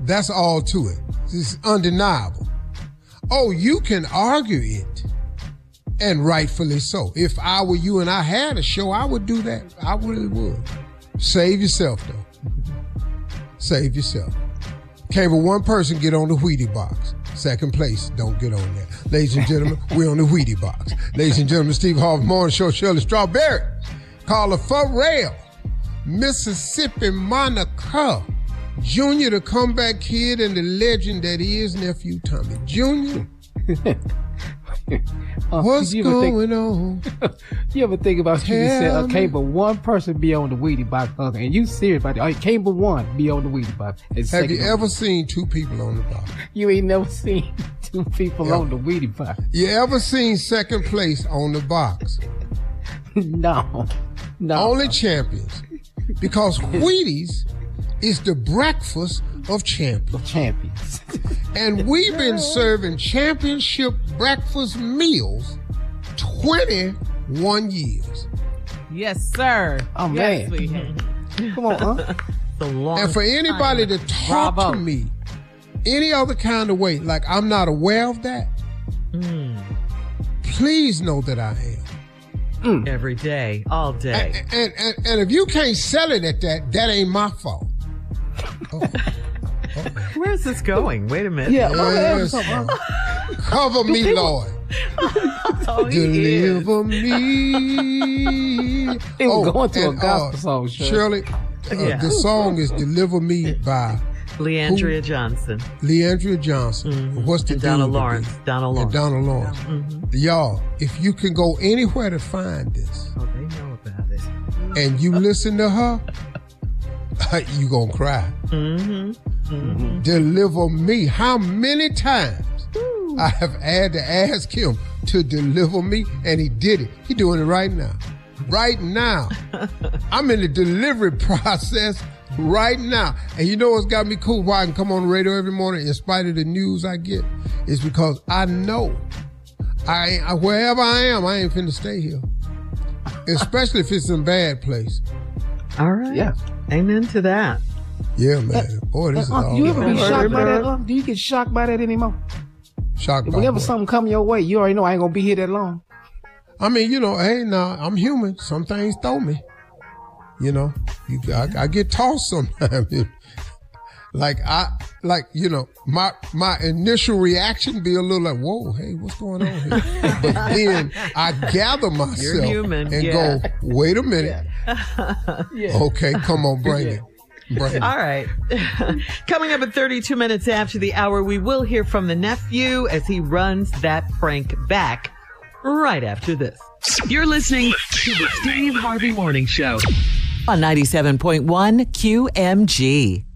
That's all to it. It's undeniable. Oh, you can argue it, and rightfully so. If I were you and I had a show, I would do that. I really would. Save yourself, though. Save yourself. Can't but one person get on the Wheatie box. Second place, don't get on there. Ladies and gentlemen, we're on the Wheatie box. Ladies and gentlemen, Steve Harvey Morning Show, Shirley Strawberry, Carla Farrell, Mississippi Monica, Junior, the comeback kid, and the legend that is Nephew Tommy. Junior, what's going on? You ever think about you said, okay, but one person be on the Wheatie box, and you serious about it? Can't but one be on the Wheatie box. Have you ever seen two people on the box? You ain't never seen two people on the Wheatie box. You ever seen second place on the box? No. Only champions. Because Wheaties is the breakfast of champions. And we've been serving championship breakfast meals 21 years. Yes, sir. Oh, yes, man. We have. Come on, huh? And for anybody to talk to me any other kind of way, like I'm not aware of that, please know that I am. Every day, all day. And if you can't sell it at that ain't my fault. Where's this going? Wait a minute. Yeah. Yes. Cover me, Lord. Deliver me. It was going to a gospel song, Shirley, the song is Deliver Me by Leandria Johnson. Leandria Johnson. Mm-hmm. What's the Donald Lawrence. Donald Lawrence. Donald Lawrence. Mm-hmm. Y'all, if you can go anywhere to find this, they know about it. And you listen to her, you gonna cry. Deliver me. How many times I have had to ask him to deliver me, and he did it. He doing it right now. Right now. I'm in the delivery process right now. And you know what's got me cool? Why I can come on the radio every morning in spite of the news I get? Is because I know wherever I am, I ain't finna stay here. Especially if it's in a bad place. All right. Yeah. Amen to that. Yeah, man. Boy, this is all. You ever be shocked by that? Do you get shocked by that anymore? Shocked by whenever what? something come your way, you already know I ain't gonna be here that long. I mean, hey, now I'm human. Some things throw me. I get tossed sometimes. My initial reaction be a little like, whoa, hey, what's going on here? But then I gather myself and go, wait a minute. Okay, come on, bring it. All right. Coming up at 32 minutes after the hour, we will hear from the nephew as he runs that prank back right after this. You're listening to the Steve Harvey Morning Show on 97.1 QMG.